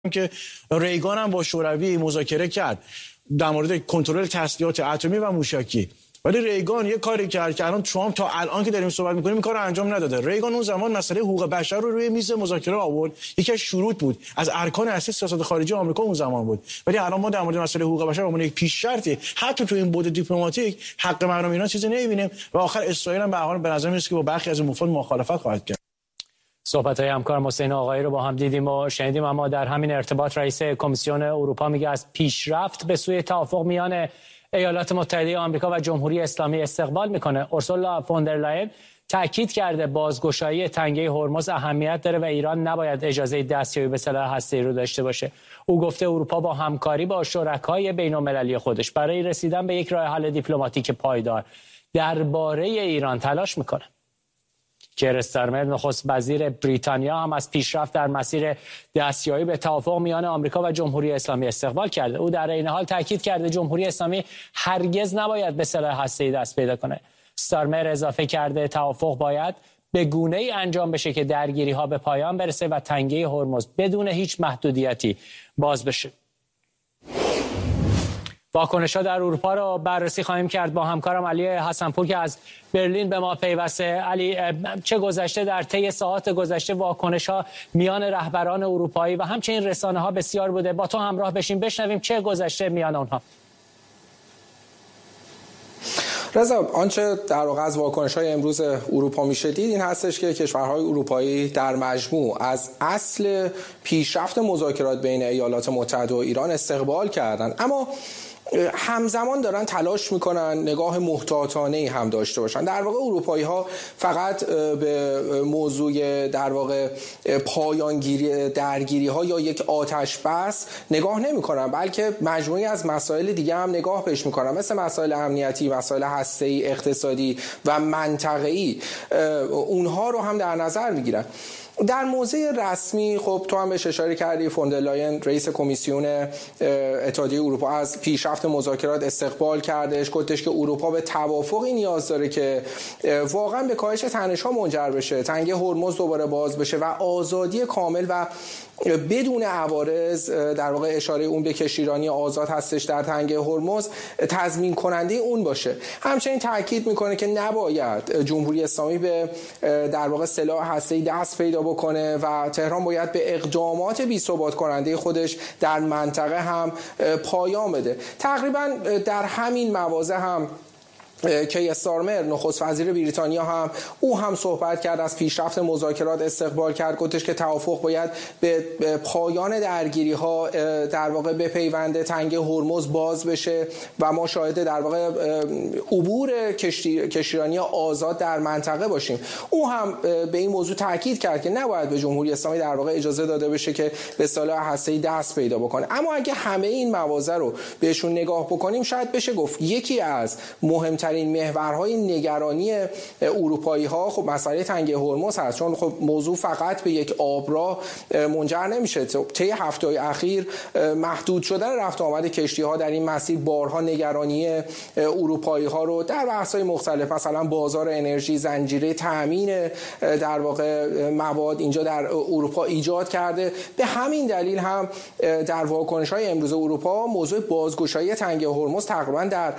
که ریگان هم با شوروی مذاکره کرد در مورد کنترل تسلیحات اتمی و موشکی، ولی ریگان یه کاری کرد که الان ترامپ تا الان که داریم صحبت می‌کنیم این کارو انجام نداده. ریگان اون زمان مسئله حقوق بشر رو روی میز مذاکره آورد، یکی از شروط بود، از ارکان اصلی سیاست خارجی آمریکا اون زمان بود. ولی الان ما در مورد مسئله حقوق بشر به عنوان یک پیش شرطی حتی تو این بود دیپلماتیک حق مردم ایران چیزی نمی‌بینیم و آخر اسرائیل هم به هر حال به نظر میاد که با برخی از مفاد مخالفت خواهد کرد. صحبت‌های همکار حسین آقایی رو با هم دیدیم و شنیدیم، اما در همین ارتباط رئیس کمیسیون اروپا میگه از پیشرفت به سوی توافق میان ایالات متحده آمریکا و جمهوری اسلامی استقبال میکنه. اورسولا فوندرلاین تاکید کرده بازگشایی تنگه هرمز اهمیت داره و ایران نباید اجازه دستیابی به سلاح هسته‌ای رو داشته باشه. او گفته اروپا با همکاری با شرکای بین‌المللی خودش برای رسیدن به یک راه حل دیپلماتیک پایدار درباره ایران تلاش میکنه. کیر استارمر نخست وزیر بریتانیا هم از پیشرفت در مسیر دستیابی به توافق میان آمریکا و جمهوری اسلامی استقبال کرده. او در این حال تاکید کرده جمهوری اسلامی هرگز نباید به سلاح هسته‌ای دست پیدا کنه. استارمر اضافه کرده توافق باید به گونه‌ای انجام بشه که درگیری‌ها به پایان برسه و تنگه هرمز بدون هیچ محدودیتی باز بشه. واکنش‌ها در اروپا را بررسی خواهیم کرد با همکارم علی حسن‌پور که از برلین به ما پیوسته. علی، چه گذشته در طی ساعات گذشته واکنش‌ها میان رهبران اروپایی و همچنین رسانه‌ها بسیار بوده؟ با تو همراه بشیم بشنویم چه گذشته میان آنها. رضا، آنچه در واقع از واکنش‌های امروز اروپا میشه دید این هستش که کشورهای اروپایی در مجموع از اصل پیشرفت مذاکرات بین ایالات متحده و ایران استقبال کردند، اما همزمان دارن تلاش میکنن نگاه محتاطانه‌ای هم داشته باشن. در واقع اروپایی‌ها فقط به موضوع در واقع پایانگیری درگیری‌ها یا یک آتش بس نگاه نمی‌کنن، بلکه مجموعی از مسائل دیگه هم نگاه پیش می‌کنن، مثل مسائل امنیتی، مسائل هسته‌ای، اقتصادی و منطقه‌ای. اونها رو هم در نظر می‌گیرن. در موضع رسمی خب تو هم بهش اشاره کردی، فوندرلاین رئیس کمیسیون اتحادیه اروپا از پیشرفت مذاکرات استقبال کردش، گفتش که اروپا به توافقی نیاز داره که واقعا به کاهش تنش‌ها منجر بشه، تنگه هرمز دوباره باز بشه و آزادی کامل و بدون عوارض، در واقع اشاره اون به کشتیرانی آزاد هستش در تنگه هرمز، تضمین کننده اون باشه. همچنین تاکید میکنه که نباید جمهوری اسلامی به در واقع سلاح هسته‌ای دست پیدا بکنه و تهران باید به اقدامات بی‌ثبات کننده خودش در منطقه هم پایان بده. تقریبا در همین مواضع هم کیر استارمر نخست وزیر بریتانیا هم صحبت کرد، از پیشرفت مذاکرات استقبال کرد، گفتش که توافق باید به پایان درگیری ها در واقع به پیوند تنگه هرمز باز بشه و ما شاهد در واقع عبور کشتیرانی آزاد در منطقه باشیم. او هم به این موضوع تاکید کرد که نباید به جمهوری اسلامی در واقع اجازه داده بشه که به سلاح هسته‌ای دست پیدا بکنه. اما اگه همه این مواضع رو بهشون نگاه بکنیم شاید بشه گفت یکی از مهمترین محورهای نگرانی اروپایی ها خب مسئله تنگه هرمز هست، چون خب موضوع فقط به یک آبراه منجر نمیشه. طی هفته‌های اخیر محدود شدن رفت آمد کشتی ها در این مسیر بارها نگرانی اروپایی ها رو در بحث‌های مختلف، مثلا بازار انرژی، زنجیره تامین در واقع مواد اینجا در اروپا ایجاد کرده. به همین دلیل هم در واکنش‌های امروز اروپا موضوع بازگشایی تنگه هرمز تقریبا در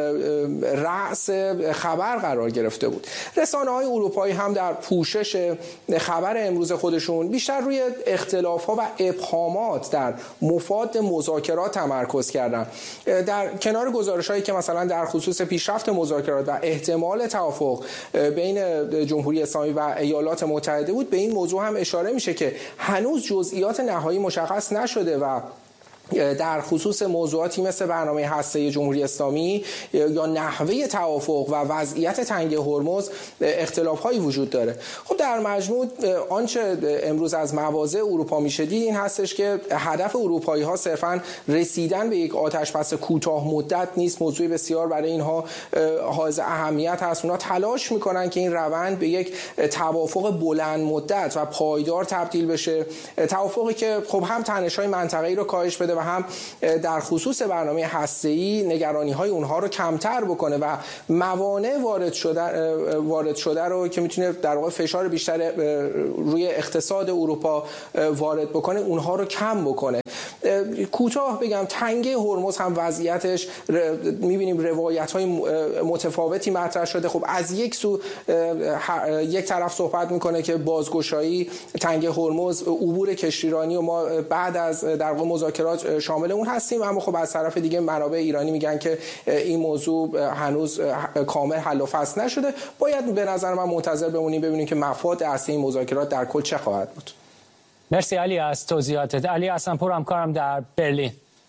رأس خبر قرار گرفته بود. رسانه‌های اروپایی هم در پوشش خبر امروز خودشون بیشتر روی اختلاف‌ها و ابهامات در مفاد مذاکرات تمرکز کردن. در کنار گزارش‌هایی که مثلا در خصوص پیشرفت مذاکرات و احتمال توافق بین جمهوری اسلامی و ایالات متحده بود، به این موضوع هم اشاره میشه که هنوز جزئیات نهایی مشخص نشده و در خصوص موضوعاتی مثل برنامه هسته‌ای جمهوری اسلامی یا نحوه توافق و وضعیت تنگه هرمز اختلاف‌هایی وجود داره. خب در مجموع آنچه امروز از مواضع اروپا میشه دید این هستش که هدف اروپایی‌ها صرفاً رسیدن به یک آتش‌بس کوتاه مدت نیست، موضوع بسیار برای اینها حائز اهمیت هست. اونها تلاش میکنن که این روند به یک توافق بلند مدت و پایدار تبدیل بشه، توافقی که خب هم تنش‌های منطقه‌ای رو کاهش بده شده و هم در خصوص برنامه هسته‌ای نگرانی‌های اونها رو کمتر بکنه و موانع وارد شده رو که میتونه در واقع فشار بیشتر روی اقتصاد اروپا وارد بکنه اونها رو کم بکنه. کوتاه بگم تنگه هرمز هم وضعیتش میبینیم روایت‌های متفاوتی مطرح شده. خب از یک سو یک طرف صحبت میکنه که بازگشایی تنگه هرمز عبور کشتیرانی و ما بعد از در واقع مذاکرات شامل اون هستیم، اما خب از طرف دیگه منابع ایرانی میگن که این موضوع هنوز کامل حل و فصل نشده. باید به نظر من منتظر بمونیم که مفاد اصلی این مذاکرات در کل چه خواهد بود. مرسی علی از توضیحاتت. علی حسن‌پور همکارم در برلین.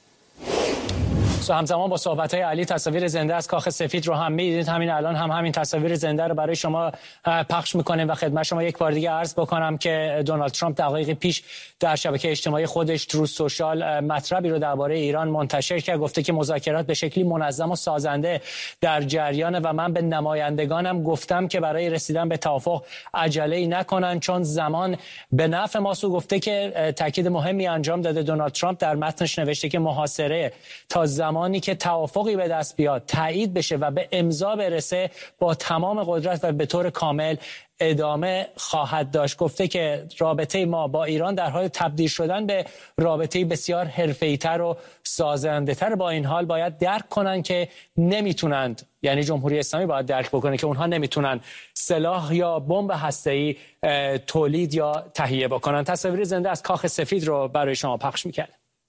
همزمان با صحبت‌های علی تصاویر زنده از کاخ سفید رو هم می‌دیدید. همین الان هم همین تصاویر زنده رو برای شما پخش می‌کنیم و خدمت شما یک بار دیگه عرض بکنم که دونالد ترامپ دقایق پیش در شبکه اجتماعی خودش تروث سوشال مطلبی رو درباره ایران منتشر کرد. گفته که مذاکرات به شکلی منظم و سازنده در جریان و من به نمایندگانم گفتم که برای رسیدن به توافق عجله‌ای نکنن چون زمان به نفع ماست. گفته که تاکید مهمی انجام داده دونالد ترامپ. در متنش نوشته که محاصره تا زمانی که توافقی به دست بیاد تایید بشه و به امضا برسه با تمام قدرت و به طور کامل ادامه خواهد داشت. گفته که رابطه ما با ایران در حال تبدیل شدن به رابطه بسیار حرفه‌ای‌تر و سازنده‌تر. با این حال باید درک کنن که نمیتونند، یعنی جمهوری اسلامی باید درک بکنه که اونها نمیتونن سلاح یا بمب هسته‌ای تولید یا تهیه بکنن. تصاویر زنده از کاخ سفید رو برای شما پخش می‌کرد.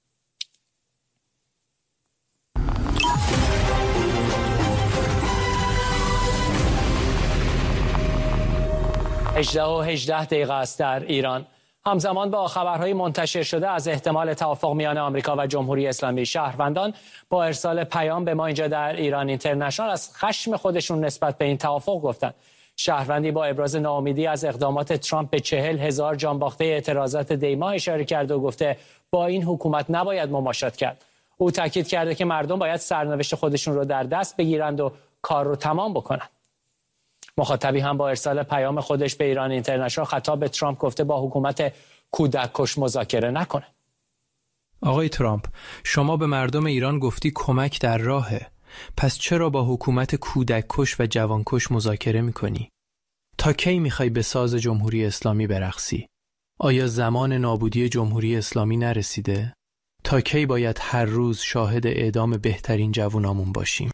18 دقیقه است در ایران. همزمان با خبرهای منتشر شده از احتمال توافق میان آمریکا و جمهوری اسلامی، شهروندان با ارسال پیام به ما اینجا در ایران اینترنشنال از خشم خودشون نسبت به این توافق گفتند. شهروندی با ابراز ناامیدی از اقدامات ترامپ به 40,000 جانباخته اعتراضات دی‌ماه اشاره کرد و گفته با این حکومت نباید مماشات کرد. او تاکید کرده که مردم باید سرنوشت خودشون رو در دست بگیرند و کار رو تمام بکنند. مخاطبی هم با ارسال پیام خودش به ایران اینترنشنال خطاب به ترامپ گفته با حکومت کودک کش مذاکره نکنه. آقای ترامپ، شما به مردم ایران گفتی کمک در راهه. پس چرا با حکومت کودک کش و جوان کش مذاکره میکنی؟ تا کی میخوای به ساز جمهوری اسلامی برقصی؟ آیا زمان نابودی جمهوری اسلامی نرسیده؟ تا کی باید هر روز شاهد اعدام بهترین جوانامون باشیم؟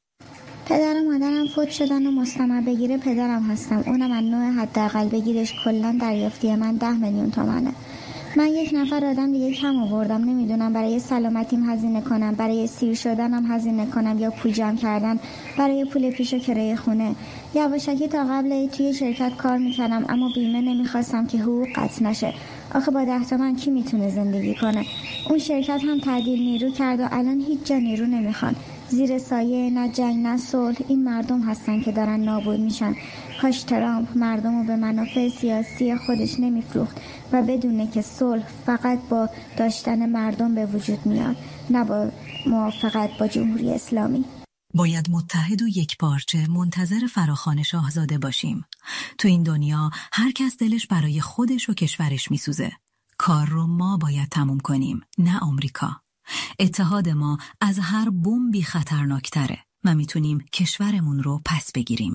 پدر و مادرم فوت شدن و مستمر بگیره پدرم هستم. اونم از نوع حداقل بگیرش کلا دریافتی من 10 میلیون تومنه. من یک نفر آدم دیگه کم آوردم. نمیدونم برای سلامتیم هزینه کنم، برای سیر شدنم هزینه کنم یا پول جمع کردن برای پول پیش و کرایه خونه. یواشکی تا قبل توی شرکت کار میکردم اما بیمه نمیخواستم که حقوق قطع نشه. آخه با 10 تومن کی میتونه زندگی کنه؟ اون شرکت هم تعدیل نیرو کرد و الان هیچ جا نیرو نمیخوان. زیر سایه نه جنگ نه صلح این مردم هستن که دارن نابود میشن. کاش ترامپ مردم رو به منافع سیاسی خودش نمیفروخت و بدونه که صلح فقط با داشتن مردم به وجود میاد، نه با موافقت با جمهوری اسلامی. باید متحد و یکپارچه منتظر فراخوان شاهزاده باشیم. تو این دنیا هر کس دلش برای خودش و کشورش میسوزه. کار رو ما باید تموم کنیم، نه آمریکا. اتحاد ما از هر بمبی خطرناکتره. ما میتونیم کشورمون رو پس بگیریم.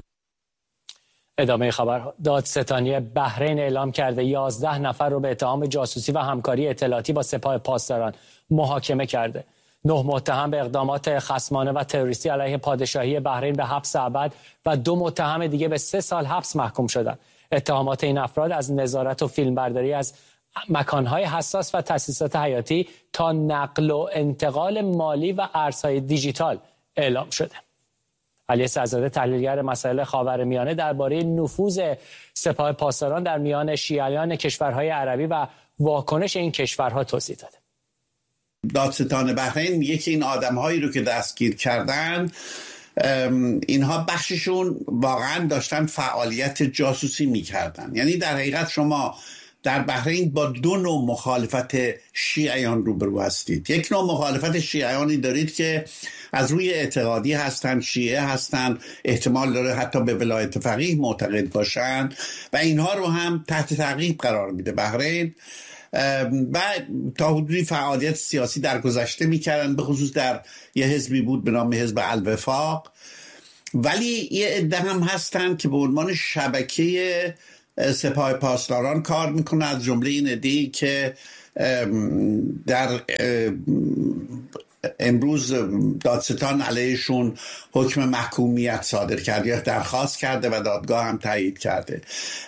ادامه خبر. دادستانی بحرین اعلام کرده 11 نفر رو به اتهام جاسوسی و همکاری اطلاعاتی با سپاه پاسداران محاکمه کرده. 9 متهم به اقدامات خصمانه و تروریستی علیه پادشاهی بحرین به حبس ابد و 2 متهم دیگه به 3 سال حبس محکوم شدند. اتهامات این افراد از نظارت و فیلمبرداری از مکانهای حساس و تأسیسات حیاتی تا نقل و انتقال مالی و ارزهای دیجیتال اعلام شده. علی سرزاده تحلیلگر مسائل خاورمیانه درباره نفوذ سپاه پاسداران در میان شیعیان کشورهای عربی و واکنش این کشورها توضیح داده. دادستان بحرین میگه که این آدم‌هایی رو که دستگیر کردن اینها بخششون واقعا داشتن فعالیت جاسوسی میکردن. یعنی در حقیقت شما در بحرین با 2 نوع مخالفت شیعیان روبرو هستید. یک نوع مخالفت شیعیانی دارید که از روی اعتقادی هستند، شیعه هستند، احتمال داره حتی به ولایت فقیه معتقد باشند و اینها رو هم تحت تعقیب قرار میده بحرین. و تا حدودی فعالیت سیاسی در گذشته میکردن، به خصوص در یه حزبی بود به نام حزب الوفاق. ولی یه عده هم هستن که به عنوان شبکه سپاه پاسداران کار میکنن، از جمله این عده‌ای که در امروز دادستان علیهشون حکم محکومیت صادر کرده یا درخواست کرده و دادگاه هم تایید کرده.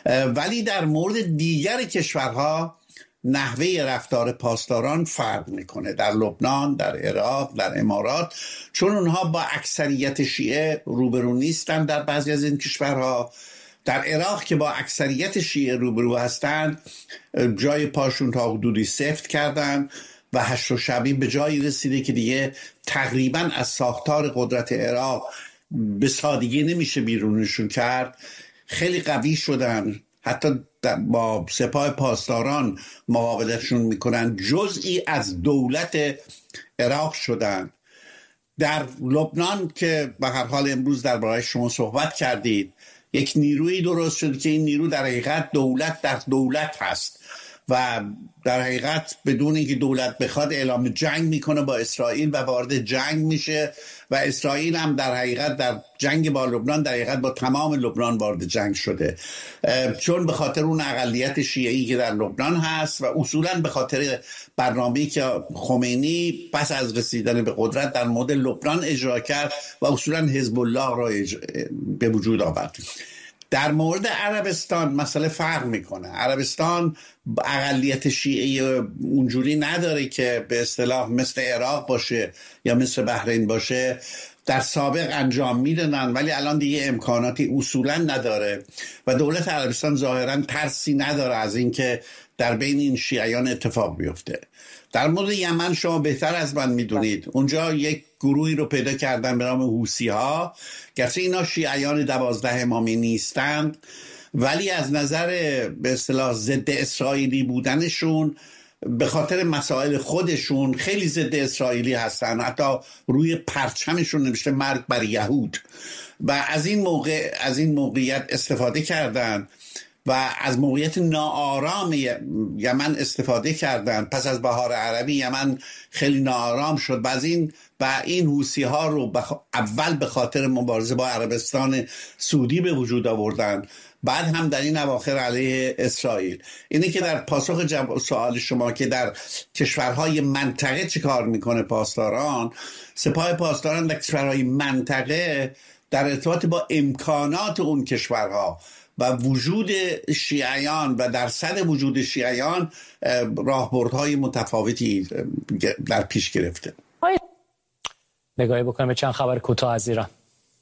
ولی در مورد دیگر کشورها نحوه رفتار پاسداران فرق میکنه، در لبنان، در عراق، در امارات، چون اونها با اکثریت شیعه روبرو نیستن. در بعضی از این کشورها، در عراق که با اکثریت شیعه روبرو هستند، جای پاشون تا حدودی سفت کردن و هشت و شبی به جایی رسیده که دیگه تقریبا از ساختار قدرت عراق به سادگی نمیشه بیرونشون کرد. خیلی قوی شدن، حتی با سپاه پاسداران مقابلتشون میکنن، جزئی از دولت عراق شدن. در لبنان که به هر حال امروز درباره شما صحبت کردید، یک نیروی درست شد که این نیرو در حقیقت دولت در دولت هست و در حقیقت بدون اینکه دولت بخواد اعلام جنگ میکنه با اسرائیل و وارد جنگ میشه و اسرائیل هم در حقیقت در جنگ با لبنان در حقیقت با تمام لبنان وارد جنگ شده، چون به خاطر اون اقلیت شیعی که در لبنان هست و اصولا به خاطر برنامه‌ای که خمینی پس از رسیدن به قدرت در مورد لبنان اجرا کرد و اصولا حزب الله را به وجود آورد. در مورد عربستان مسئله فرق میکنه. عربستان اقلیت شیعی اونجوری نداره که به اصطلاح مثل عراق باشه یا مثل بحرین باشه. در سابق انجام میدادن ولی الان دیگه امکاناتی اصولا نداره و دولت عربستان ظاهرا ترسی نداره از اینکه در بین این شیعیان اتفاق بیفته. در مورد یمن شما بهتر از من میدونید، اونجا یک گروهی رو پیدا کردن به نام حوثی ها، گرچه اینا شیعیان 12 امامی نیستند ولی از نظر به اصطلاح ضد اسرائیلی بودنشون به خاطر مسائل خودشون خیلی ضد اسرائیلی هستن. حتی روی پرچمشون نوشته مرگ بر یهود و از این موقعیت استفاده کردن و از موقعیت ناآرام یمن استفاده کردن. پس از بهار عربی یمن خیلی ناآرام شد و این حوثی ها رو اول به خاطر مبارزه با عربستان سعودی به وجود آوردن، بعد هم در این اواخر علیه اسرائیل. اینه که در پاسخ سوال شما که در کشورهای منطقه چه کار میکنه پاسداران، سپاه پاسداران در کشورهای منطقه در ارتباط با امکانات اون کشورها و وجود شیعیان و درصد وجود شیعیان راهبردهای متفاوتی در پیش گرفته. نگاهی بکنیم به چند خبر کوتاه از ایران.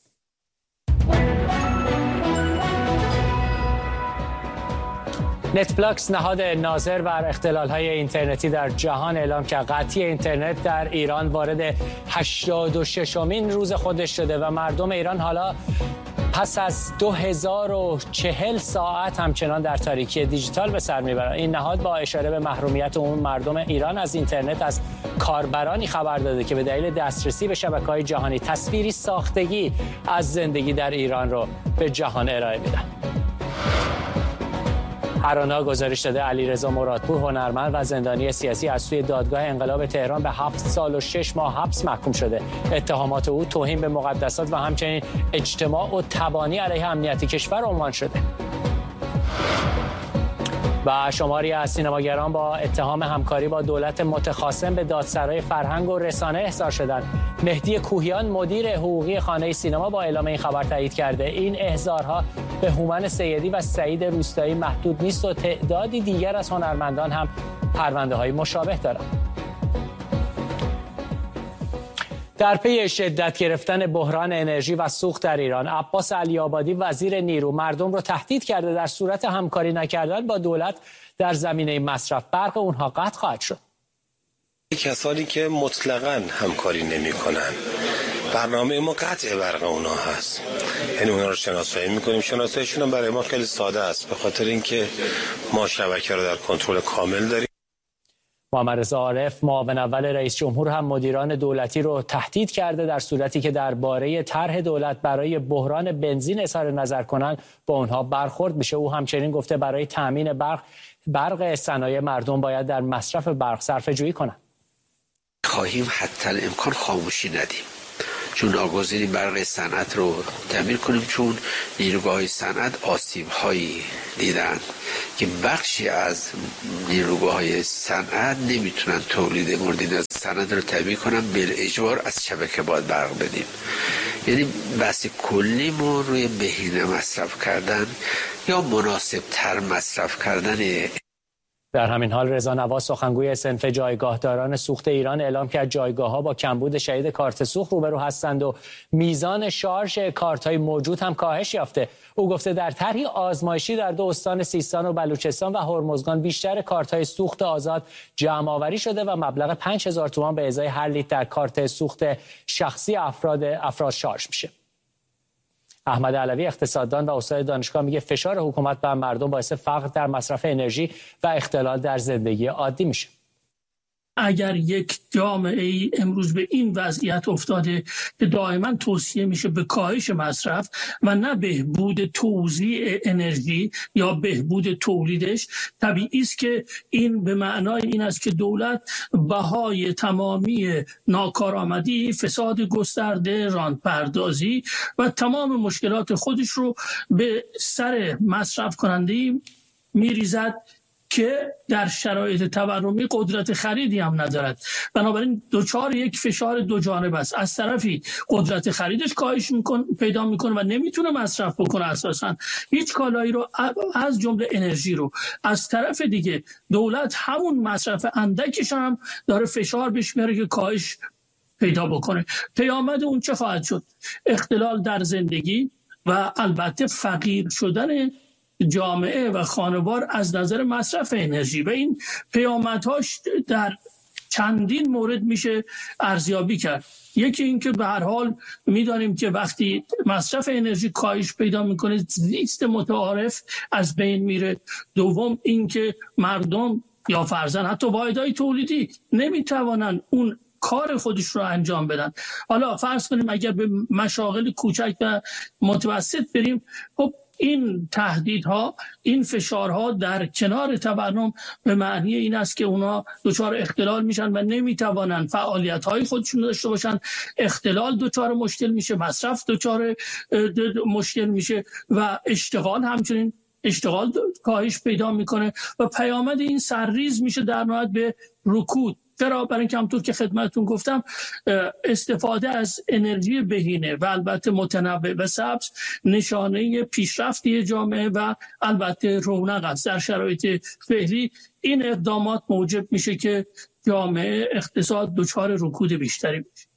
نتفلیکس نهاد ناظر بر اختلال‌های اینترنتی در جهان اعلام کرد قطعی اینترنت در ایران وارد 86مین روز خودش شده و مردم ایران حالا پس از 2040 ساعت همچنان در تاریکی دیجیتال به سر میبرند. این نهاد با اشاره به محرومیت عموم مردم ایران از اینترنت از کاربرانی خبر داده که به دلیل دسترسی به شبکه‌های جهانی تصویری ساختگی از زندگی در ایران رو به جهان ارائه میدن. هرانا گزارش داده علیرضا مرادپور هنرمند و زندانی سیاسی از سوی دادگاه انقلاب تهران به 7 سال و 6 ماه حبس محکوم شده. اتهامات او توهین به مقدسات و همچنین اجتماع و تبانی علیه امنیت کشور عنوان شده. و شماری از سینماگران با اتهام همکاری با دولت متخاصم به دادسرای فرهنگ و رسانه احضار شدند. مهدی کوهیان مدیر حقوقی خانه سینما با اعلام این خبر تایید کرده این احضارها به هومن سیدی و سعید روستایی محدود نیست و تعدادی دیگر از هنرمندان هم پرونده‌های مشابه دارند. در پی شدت گرفتن بحران انرژی و سوخت در ایران، عباس علی‌آبادی وزیر نیرو مردم را تهدید کرده در صورت همکاری نکردن با دولت در زمینه مصرف برق اونها قطع خواهد شد. کسانی که مطلقاً همکاری نمی‌کنند، برنامه ما قطع برق اونها هست، یعنی اونها رو شناسایی می‌کنیم. شناساییشون هم برای ما خیلی ساده است، به خاطر اینکه ما شبکه رو در کنترل کامل داریم. محمد رضا عارف معاون اول رئیس جمهور هم مدیران دولتی رو تهدید کرده در صورتی که درباره طرح دولت برای بحران بنزین اظهار نظر کنند با اونها برخورد میشه. او همچنین گفته برای تامین برق صنایع مردم باید در مصرف برق صرفه جویی کنند. خواهیم حتی الامکان خاموشی ندیم، چون ناگزیریم برق صنعت رو تعمیر کنیم، چون نیروگاه‌های صنعت آسیب‌هایی دیدن که بخشی از نیروگاه‌های صنعت نمیتونن تولید مورد نیاز صنعت رو تعمیر کنن، بالاجبار از شبکه باید برق بدیم. یعنی بحث کلی ما روی بهینه مصرف کردن یا مناسب تر مصرف کردن. در همین حال رضا نواز سخنگوی صنف جایگاهداران سوخت ایران اعلام کرد جایگاه‌ها با کمبود شدید کارت سوخت روبرو هستند و میزان شارژ کارت‌های موجود هم کاهش یافته. او گفته در طرحی آزمایشی در 2 استان سیستان و بلوچستان و هرمزگان بیشتر کارت‌های سوخت آزاد جمع‌آوری شده و مبلغ 5000 تومان به ازای هر لیتر در کارت سوخت شخصی افراد شارژ میشه. احمد علوی اقتصاددان و استاد دانشگاه میگه فشار حکومت بر مردم باعث فقر در مصرف انرژی و اختلال در زندگی عادی میشه. اگر یک جامعه ای امروز به این وضعیت افتاده که دائما توصیه میشه به کاهش مصرف و نه بهبود توزیع انرژی یا بهبود تولیدش، طبیعی است که این به معنای این است که دولت بهای تمامی ناکارآمدی، فساد گسترده، راندپردازی و تمام مشکلات خودش رو به سر مصرف کننده میریزد که در شرایط تورمی قدرت خریدی هم ندارد. بنابراین دوچار یک فشار دو جانب است. از طرفی قدرت خریدش کاهش پیدا میکنه و نمیتونه مصرف بکنه اساسا هیچ کالایی رو، از جمله انرژی رو. از طرف دیگه دولت همون مصرف اندکش هم داره فشار بهش میاره که کاهش پیدا بکنه. پیامد اون چه خواهد شد؟ اختلال در زندگی و البته فقیر شدن جامعه و خانوار از نظر مصرف انرژی و این پیامدهاش در چندین مورد میشه ارزیابی کرد. یکی این که به هر حال میدانیم که وقتی مصرف انرژی کاهش پیدا میکنه زیست متعارف از بین میره. دوم این که مردم یا فرضاً حتی واحدهای تولیدی نمیتوانن اون کار خودش رو انجام بدن. حالا فرض کنیم اگر به مشاغل کوچک و متوسط بریم، خب این تهدیدها، این فشارها در کنار تورم به معنی این است که اونا دچار اختلال میشن و نمیتوانن فعالیت‌های خودشون داشته باشن. اختلال دچار مشکل میشه، مصرف دچار مشکل میشه و اشتغال همچنین، اشتغال کاهش پیدا میکنه و پیامد این سرریز میشه در نهایت به رکود. چرا؟ برای اینکه همونطور که خدمتتون گفتم استفاده از انرژی بهینه و البته متنوع و سبز نشانه پیشرفتی جامعه و البته رونق است. در شرایط فعلی این اقدامات موجب میشه که جامعه اقتصاد دچار رکود بیشتری بشه.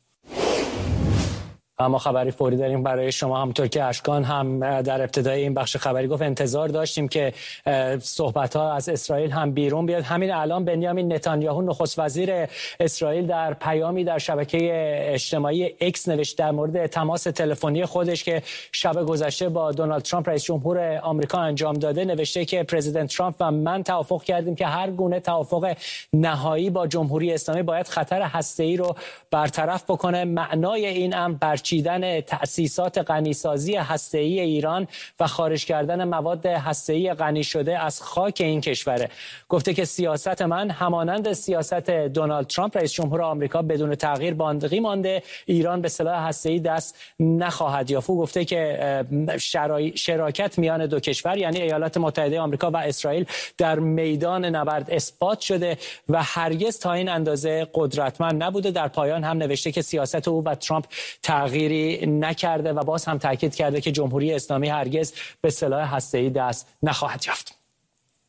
اما خبری فوری داریم برای شما. همونطور که اشکان هم در ابتدای این بخش خبری گفت انتظار داشتیم که صحبت‌ها از اسرائیل هم بیرون بیاد. همین الان بنیامین نتانیاهو نخست وزیر اسرائیل در پیامی در شبکه اجتماعی اکس نوشت در مورد تماس تلفنی خودش که شب گذشته با دونالد ترامپ رئیس جمهور آمریکا انجام داده، نوشته که پرزیدنت ترامپ و من توافق کردیم که هر گونه توافق نهایی با جمهوری اسلامی باید خطر هسته‌ای رو برطرف بکنه. معنای این امر برچیدن تأسیسات غنیسازی هسته‌ای ایران و خارج کردن مواد هسته‌ای غنی شده از خاک این کشوره. گفته که سیاست من همانند سیاست دونالد ترامپ رئیس جمهور آمریکا بدون تغییر باقی مانده. ایران به سلاح هسته‌ای دست نخواهد یافت. گفته که شراکت میان دو کشور یعنی ایالات متحده آمریکا و اسرائیل در میدان نبرد اثبات شده و هرگز تا این اندازه قدرتمند نبوده. در پایان هم نوشته که سیاست او و ترامپ تغییری نکرده و باز هم تاکید کرده که جمهوری اسلامی هرگز به سلاح هسته‌ای دست نخواهد یافت.